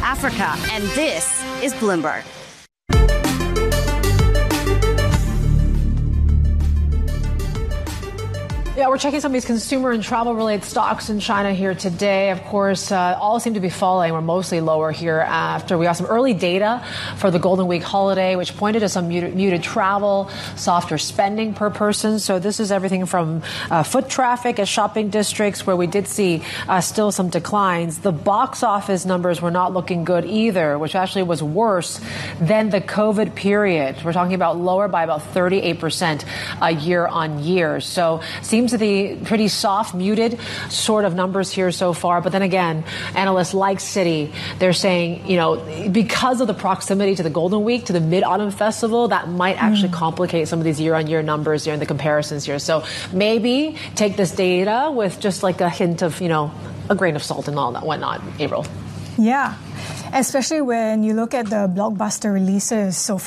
Africa, and this is Bloomberg. Yeah, we're checking some of these consumer and travel-related stocks in China here today. Of course, all seem to be falling. We're mostly lower here after we got some early data for the Golden Week holiday, which pointed to some muted travel, softer spending per person. So this is everything from foot traffic at shopping districts, where we did see still some declines. The box office numbers were not looking good either, which actually was worse than the COVID period. We're talking about lower by about 38% year on year. So seems to be pretty soft, muted sort of numbers here so far. But then again, analysts like Citi, they're saying, because of the proximity to the Golden Week, to the Mid-Autumn Festival, that might actually complicate some of these year-on-year numbers here and the comparisons here. So maybe take this data with just like a hint of, a grain of salt and all that whatnot, April. Yeah, especially when you look at the blockbuster releases so